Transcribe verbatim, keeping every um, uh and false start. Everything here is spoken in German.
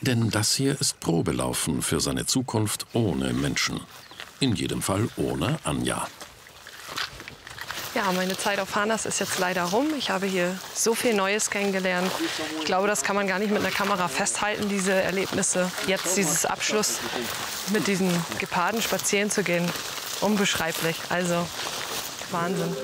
Denn das hier ist Probelaufen für seine Zukunft ohne Menschen. In jedem Fall ohne Anja. Ja, meine Zeit auf Harnas ist jetzt leider rum. Ich habe hier so viel Neues kennengelernt. Ich glaube, das kann man gar nicht mit einer Kamera festhalten, diese Erlebnisse. Jetzt dieses Abschluss mit diesen Geparden spazieren zu gehen, unbeschreiblich. Also Wahnsinn.